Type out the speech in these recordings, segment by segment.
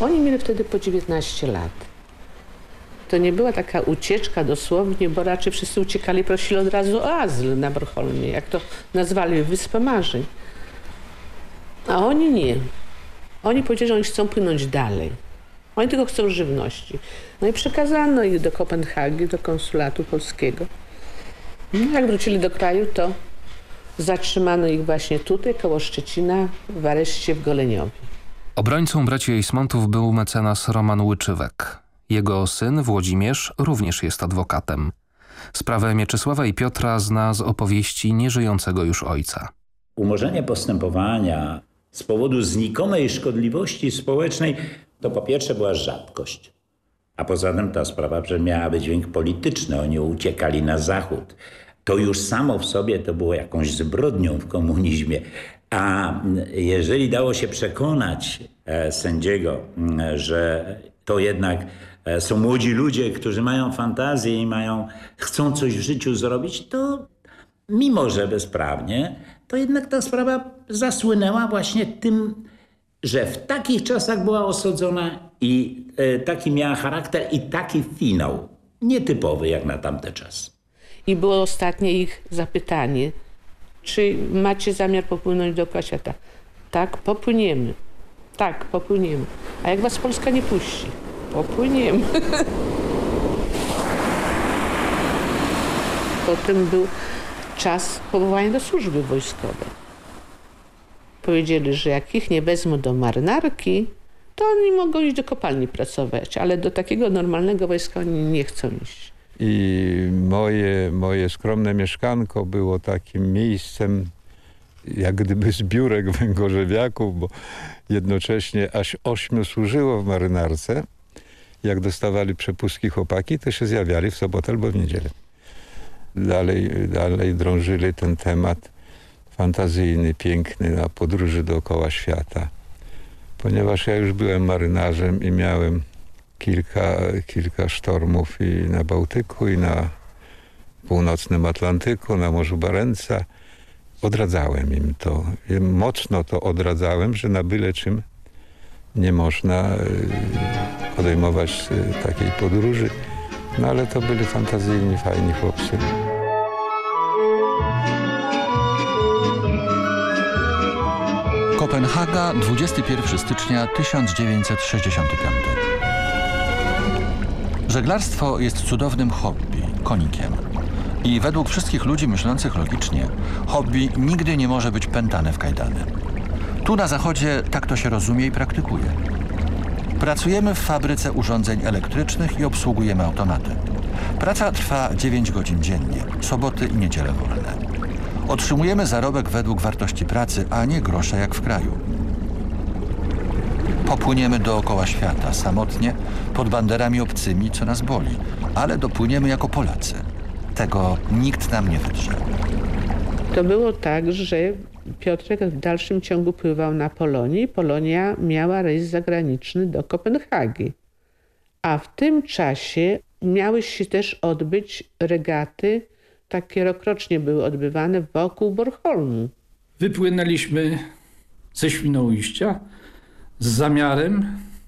Oni mieli wtedy po 19 lat. To nie była taka ucieczka dosłownie, bo raczej wszyscy uciekali, prosili od razu o azyl na Bornholmie, jak to nazwali, Wyspę Marzeń. A oni nie. Oni powiedzieli, że oni chcą płynąć dalej. Oni tylko chcą żywności. No i przekazano ich do Kopenhagi, do konsulatu polskiego. No, jak wrócili do kraju, to zatrzymano ich właśnie tutaj, koło Szczecina, w areszcie w Goleniowie. Obrońcą braci Ejsmontów był mecenas Roman Łyczywek. Jego syn Włodzimierz również jest adwokatem. Sprawę Mieczysława i Piotra zna z opowieści nieżyjącego już ojca. Umorzenie postępowania z powodu znikomej szkodliwości społecznej to po pierwsze była rzadkość. A poza tym ta sprawa miała wydźwięk polityczny. Oni uciekali na zachód. To już samo w sobie to było jakąś zbrodnią w komunizmie. A jeżeli dało się przekonać sędziego, że to jednak są młodzi ludzie, którzy mają fantazję i chcą coś w życiu zrobić, to mimo że bezprawnie, to jednak ta sprawa zasłynęła właśnie tym, że w takich czasach była osadzona i taki miała charakter i taki finał, nietypowy jak na tamte czasy. I było ostatnie ich zapytanie, czy macie zamiar popłynąć dookoła świata? Tak, popłyniemy. Tak, popłyniemy. A jak was Polska nie puści? Popłyniemy. Potem był czas powołania do służby wojskowej. Powiedzieli, że jak ich nie wezmą do marynarki, to oni mogą iść do kopalni pracować, ale do takiego normalnego wojska oni nie chcą iść. I moje skromne mieszkanko było takim miejscem, jak gdyby zbiórek węgorzewiaków, bo jednocześnie aż 8 służyło w marynarce. Jak dostawali przepustki chłopaki, to się zjawiali w sobotę albo w niedzielę. Dalej drążyli ten temat fantazyjny, piękny na podróży dookoła świata. Ponieważ ja już byłem marynarzem i miałem kilka sztormów i na Bałtyku, i na północnym Atlantyku, na Morzu Barentsa. Odradzałem im to. Mocno to odradzałem, że na byle czym nie można podejmować takiej podróży. No ale to byli fantazyjni, fajni chłopcy. Kopenhaga, 21 stycznia 1965. Żeglarstwo jest cudownym hobby, konikiem. I według wszystkich ludzi myślących logicznie, hobby nigdy nie może być pętane w kajdany. Tu na zachodzie tak to się rozumie i praktykuje. Pracujemy w fabryce urządzeń elektrycznych i obsługujemy automaty. Praca trwa 9 godzin dziennie, soboty i niedziele wolne. Otrzymujemy zarobek według wartości pracy, a nie grosze jak w kraju. Popłyniemy dookoła świata, samotnie, pod banderami obcymi, co nas boli, ale dopłyniemy jako Polacy. Tego nikt nam nie wydrze. To było tak, że Piotrek w dalszym ciągu pływał na Polonii. Polonia miała rejs zagraniczny do Kopenhagi. A w tym czasie miały się też odbyć regaty, takie rokrocznie były odbywane wokół Bornholmu. Wypłynęliśmy ze Świnoujścia z zamiarem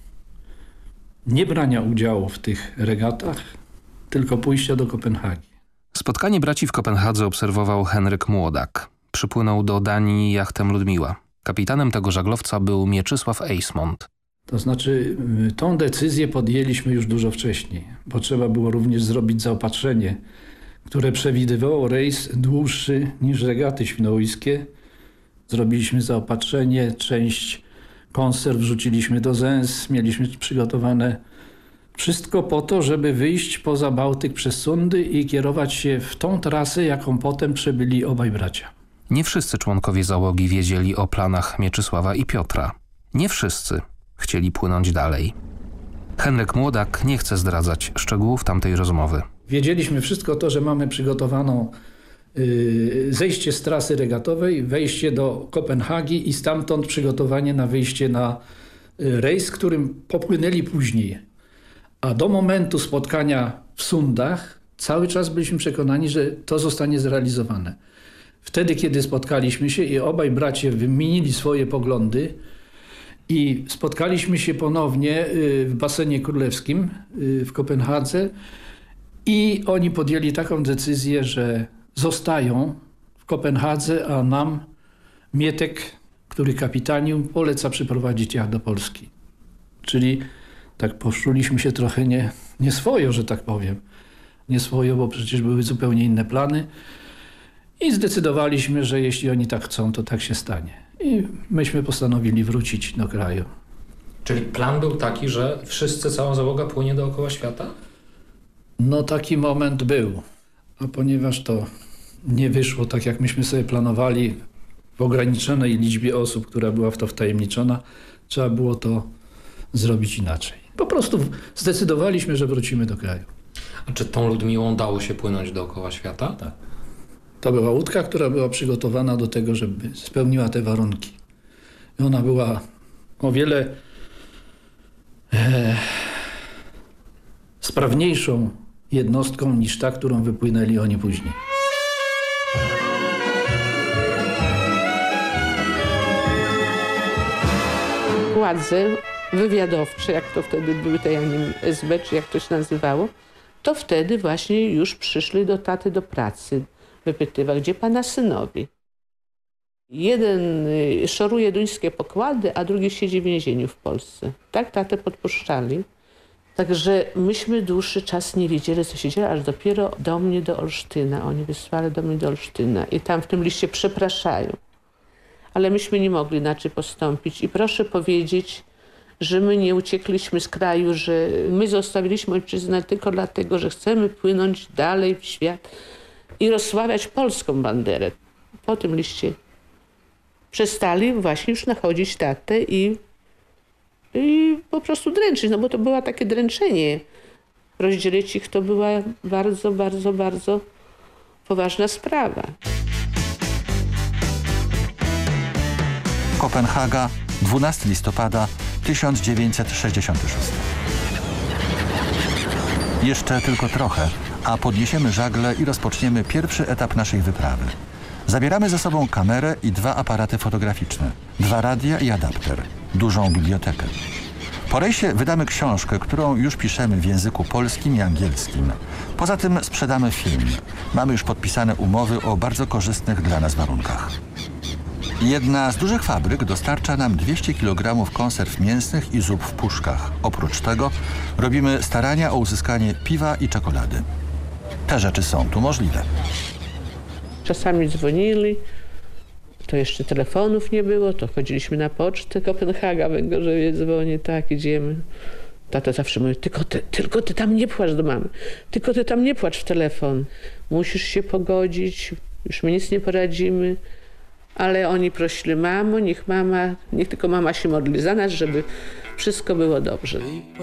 nie brania udziału w tych regatach, tylko pójścia do Kopenhagi. Spotkanie braci w Kopenhadze obserwował Henryk Młodak. Przypłynął do Danii jachtem Ludmiła. Kapitanem tego żaglowca był Mieczysław Ejsmont. To znaczy tą decyzję podjęliśmy już dużo wcześniej, bo trzeba było również zrobić zaopatrzenie, które przewidywało rejs dłuższy niż regaty świnoujskie. Zrobiliśmy zaopatrzenie, część konserw wrzuciliśmy do zęs, mieliśmy przygotowane wszystko po to, żeby wyjść poza Bałtyk przez Sundy i kierować się w tą trasę, jaką potem przebyli obaj bracia. Nie wszyscy członkowie załogi wiedzieli o planach Mieczysława i Piotra. Nie wszyscy chcieli płynąć dalej. Henryk Młodak nie chce zdradzać szczegółów tamtej rozmowy. Wiedzieliśmy wszystko to, że mamy przygotowaną zejście z trasy regatowej, wejście do Kopenhagi i stamtąd przygotowanie na wyjście na rejs, którym popłynęli później. A do momentu spotkania w Sundach cały czas byliśmy przekonani, że to zostanie zrealizowane. Wtedy, kiedy spotkaliśmy się i obaj bracia wymienili swoje poglądy, I spotkaliśmy się ponownie w basenie królewskim w Kopenhadze i oni podjęli taką decyzję, że zostają w Kopenhadze, a nam Mietek, który kapitanił, poleca przyprowadzić jacht do Polski. Czyli tak poczuliśmy się trochę nieswojo, że tak powiem. Nieswojo, bo przecież były zupełnie inne plany. I zdecydowaliśmy, że jeśli oni tak chcą, to tak się stanie. I myśmy postanowili wrócić do kraju. Czyli plan był taki, że wszyscy, cała załoga płynie dookoła świata? No taki moment był. A ponieważ to nie wyszło tak, jak myśmy sobie planowali, w ograniczonej liczbie osób, która była w to wtajemniczona, trzeba było to zrobić inaczej. Po prostu zdecydowaliśmy, że wrócimy do kraju. A czy tą Ludmiłą dało się płynąć dookoła świata? Tak. To była łódka, która była przygotowana do tego, żeby spełniła te warunki. I ona była o wiele sprawniejszą jednostką niż ta, którą wypłynęli oni później. Władze wywiadowcze, jak to wtedy były te SB, czy jak to się nazywało, to wtedy właśnie już przyszli do taty do pracy. Wypytywał, gdzie pana synowie. Jeden szoruje duńskie pokłady, a drugi siedzi w więzieniu w Polsce. Tak tatę podpuszczali. Także myśmy dłuższy czas nie wiedzieli, co się dzieje, aż dopiero do mnie, do Olsztyna. Oni wysłali do mnie do Olsztyna i tam w tym liście przepraszają. Ale myśmy nie mogli inaczej postąpić. I proszę powiedzieć, że my nie uciekliśmy z kraju, że my zostawiliśmy ojczyznę tylko dlatego, że chcemy płynąć dalej w świat i rozsławiać polską banderę. Po tym liście przestali właśnie już nachodzić tatę i po prostu dręczyć, no bo to było takie dręczenie. Rozdzielić ich to była bardzo, bardzo, bardzo poważna sprawa. Kopenhaga, 12 listopada 1966. Jeszcze tylko trochę, a podniesiemy żagle i rozpoczniemy pierwszy etap naszej wyprawy. Zabieramy ze sobą kamerę i 2 aparaty fotograficzne, 2 radia i adapter, dużą bibliotekę. Po rejsie wydamy książkę, którą już piszemy w języku polskim i angielskim. Poza tym sprzedamy film. Mamy już podpisane umowy o bardzo korzystnych dla nas warunkach. Jedna z dużych fabryk dostarcza nam 200 kg konserw mięsnych i zup w puszkach. Oprócz tego robimy starania o uzyskanie piwa i czekolady. Te rzeczy są tu możliwe. Czasami dzwonili, to jeszcze telefonów nie było, to chodziliśmy na pocztę Kopenhaga, Węgorzewie dzwoni, tak, idziemy. Tata zawsze mówi, tylko ty tam nie płacz do mamy, tylko ty tam nie płacz w telefon. Musisz się pogodzić, już my nic nie poradzimy. Ale oni prosili, mamo, niech tylko mama się modli za nas, żeby wszystko było dobrze.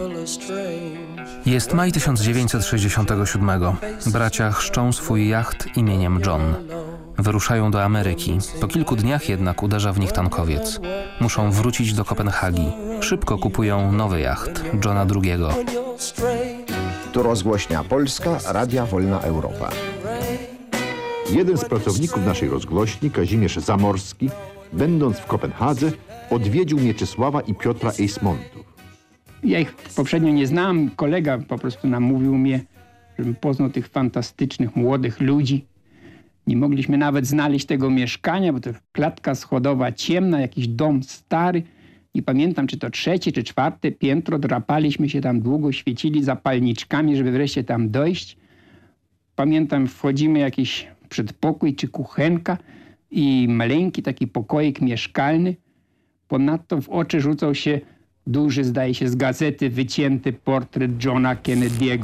Jest maj 1967. Bracia chrzczą swój jacht imieniem John. Wyruszają do Ameryki. Po kilku dniach jednak uderza w nich tankowiec. Muszą wrócić do Kopenhagi. Szybko kupują nowy jacht, Johna II. Tu rozgłośnia Polska, Radia Wolna Europa. Jeden z pracowników naszej rozgłośni, Kazimierz Zamorski, będąc w Kopenhadze, odwiedził Mieczysława i Piotra Eijsmontów. Ja ich poprzednio nie znałem. Kolega po prostu namówił mnie, żebym poznał tych fantastycznych, młodych ludzi. Nie mogliśmy nawet znaleźć tego mieszkania, bo to klatka schodowa ciemna, jakiś dom stary. Nie pamiętam, czy to 3. czy 4. piętro. Drapaliśmy się tam długo, świecili zapalniczkami, żeby wreszcie tam dojść. Pamiętam, wchodzimy jakiś przedpokój czy kuchenka i maleńki taki pokoik mieszkalny. Ponadto w oczy rzucał się duży, zdaje się, z gazety wycięty portret Johna Kennedy'ego.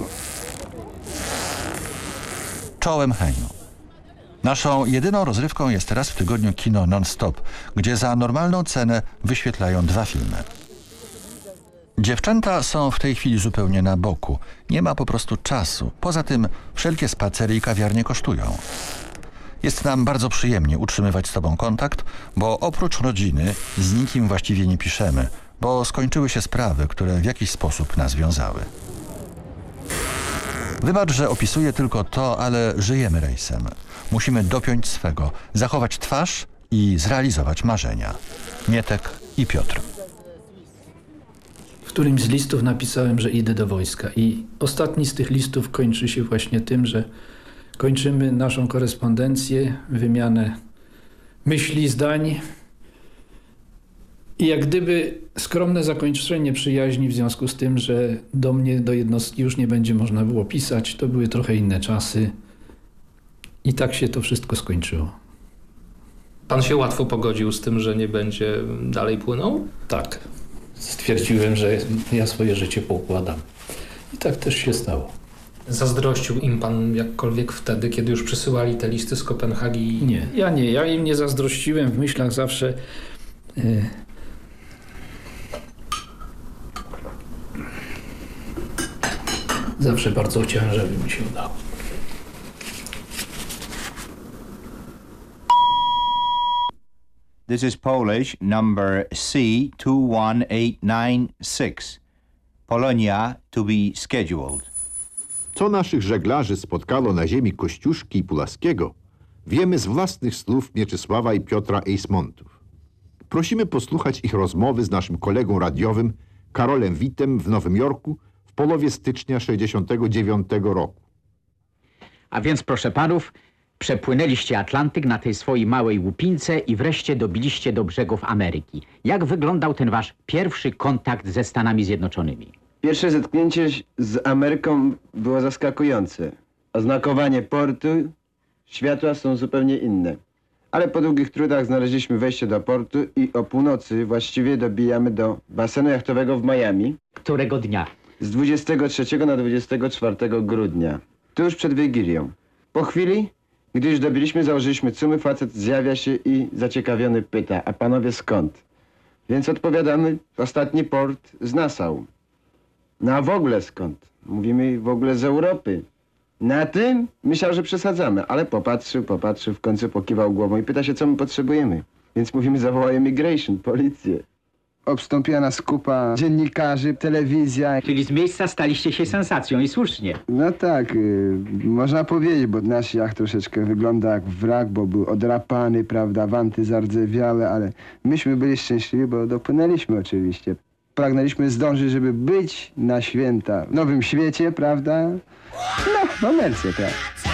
Czołem Heniu. Naszą jedyną rozrywką jest raz w tygodniu kino non-stop, gdzie za normalną cenę wyświetlają 2 filmy. Dziewczęta są w tej chwili zupełnie na boku. Nie ma po prostu czasu. Poza tym wszelkie spacery i kawiarnie kosztują. Jest nam bardzo przyjemnie utrzymywać z tobą kontakt, bo oprócz rodziny z nikim właściwie nie piszemy, bo skończyły się sprawy, które w jakiś sposób nas wiązały. Wybacz, że opisuję tylko to, ale żyjemy rejsem. Musimy dopiąć swego, zachować twarz i zrealizować marzenia. Mietek i Piotr. którymś z listów napisałem, że idę do wojska. I ostatni z tych listów kończy się właśnie tym, że kończymy naszą korespondencję, wymianę myśli, zdań i jak gdyby skromne zakończenie przyjaźni w związku z tym, że do mnie, do jednostki już nie będzie można było pisać. To były trochę inne czasy i tak się to wszystko skończyło. Pan się łatwo pogodził z tym, że nie będzie dalej płynął? Tak. Stwierdziłem, że ja swoje życie poukładam. I tak też się stało. Zazdrościł im pan jakkolwiek wtedy, kiedy już przysyłali te listy z Kopenhagi? Nie. Ja im nie zazdrościłem. W myślach zawsze zawsze bardzo chciałem, żeby mi się udało. This is Polish number C21896. Polonia to be scheduled. Co naszych żeglarzy spotkało na ziemi Kościuszki i Pulaskiego, wiemy z własnych słów Mieczysława i Piotra Eismontów. Prosimy posłuchać ich rozmowy z naszym kolegą radiowym Karolem Wittem w Nowym Jorku w połowie stycznia 1969 roku. A więc, proszę panów, przepłynęliście Atlantyk na tej swojej małej łupince i wreszcie dobiliście do brzegów Ameryki. Jak wyglądał ten wasz pierwszy kontakt ze Stanami Zjednoczonymi? Pierwsze zetknięcie z Ameryką było zaskakujące. Oznakowanie portu, światła są zupełnie inne. Ale po długich trudach znaleźliśmy wejście do portu i o północy właściwie dobijamy do basenu jachtowego w Miami. Którego dnia? Z 23 na 24 grudnia. Tuż przed Wigilią. Po chwili, gdy już dobiliśmy, założyliśmy cumy, facet zjawia się i zaciekawiony pyta, a panowie skąd? Więc odpowiadamy, ostatni port z Nassau. No a w ogóle skąd? Mówimy w ogóle z Europy. Na tym myślał, że przesadzamy, ale popatrzył, w końcu pokiwał głową i pyta się, co my potrzebujemy. Więc mówimy, zawołaj immigration, policję. Obstąpiła nas kupa dziennikarzy, telewizja. Czyli z miejsca staliście się sensacją i słusznie. No tak, można powiedzieć, bo nasz jacht troszeczkę wygląda jak wrak, bo był odrapany, prawda, wanty zardzewiałe, ale myśmy byli szczęśliwi, bo dopłynęliśmy oczywiście. Pragnęliśmy zdążyć, żeby być na święta w nowym świecie, prawda? No, w Ameryce, tak.